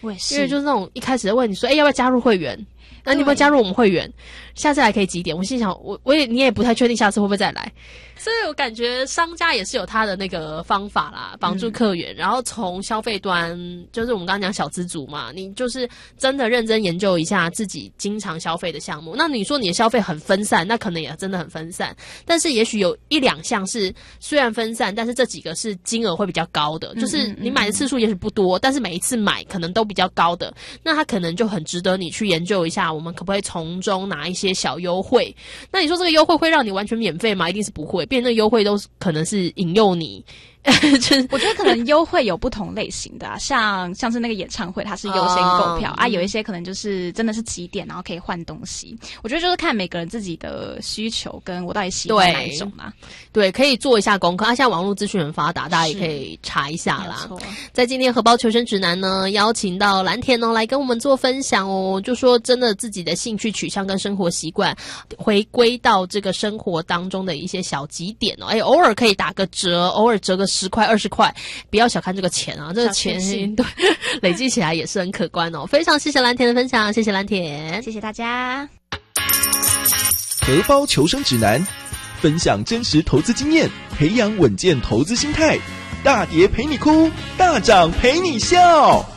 我也是， 因为就是那种一开始问你说，要不要加入会员？那你有没有加入我们会员？下次来可以几点？我心想，你也不太确定下次会不会再来，所以我感觉商家也是有他的那个方法啦，帮助客源。然后从消费端，就是我们刚刚讲小资族嘛，你就是真的认真研究一下自己经常消费的项目。那你说你的消费很分散，那可能也真的很分散。但是也许有一两项是虽然分散，但是这几个是金额会比较高的，就是你买的次数也许不多，但是每一次买可能都比较高的，那它可能就很值得你去研究一下，我们可不可以从中拿一些小优惠。那你说这个优惠会让你完全免费吗？一定是不会，变成优惠都可能是引诱你。 我觉得可能优惠有不同类型的像是那个演唱会，它是优先购票有一些可能就是真的是几点，然后可以换东西。我觉得就是看每个人自己的需求，跟我到底喜欢哪一种嘛。 对，可以做一下功课。现在网络资讯很发达，大家也可以查一下啦。在今天荷包求生指南呢，邀请到蓝田来跟我们做分享就说真的自己的兴趣取向跟生活习惯，回归到这个生活当中的一些小几点偶尔可以打个折，偶尔折个10块20块，不要小看这个钱啊，这个钱对累积起来也是很可观非常谢谢蓝田的分享，谢谢蓝田， 谢谢大家。 荷包求生指南，分享真实投资经验，培养稳健投资心态，大跌陪你哭，大涨陪你笑。